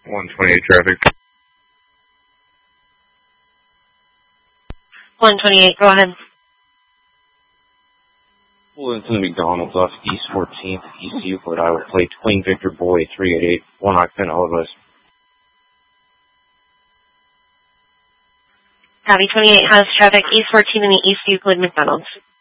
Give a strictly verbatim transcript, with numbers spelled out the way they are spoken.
one twenty-eight traffic. one twenty-eight, go ahead. Pull into the McDonald's off East fourteenth, East Euclid, Iowa. Plate Queen Victor Boy three eight eight, one occupant, all of us. Copy twenty-eight has traffic East fourteen in the East Euclid McDonald's.